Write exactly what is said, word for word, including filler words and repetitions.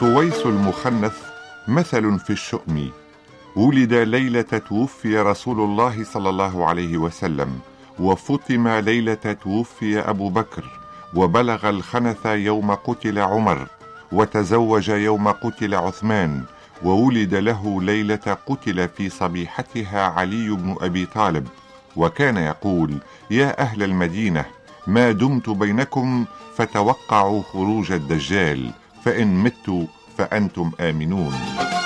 طويس المخنث مثل في الشؤم. ولد ليلة توفي رسول الله صلى الله عليه وسلم، وفطم ليلة توفي أبو بكر، وبلغ الخنث يوم قتل عمر، وتزوج يوم قتل عثمان، وولد له ليلة قتل في صبيحتها علي بن أبي طالب. وكان يقول: يا أهل المدينة، ما دمت بينكم فتوقعوا خروج الدجال، فإن مت فأنتم آمنون.